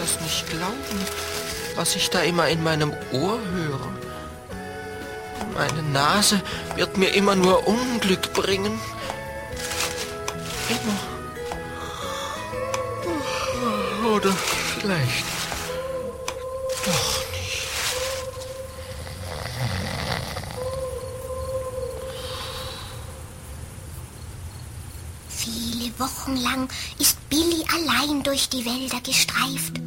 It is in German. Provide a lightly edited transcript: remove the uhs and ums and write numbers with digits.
das nicht glauben, was ich da immer in meinem Ohr höre. Meine Nase wird mir immer nur Unglück bringen. Immer. Oder vielleicht doch nicht. Viele Wochen lang ist Billy allein durch die Wälder gestreift.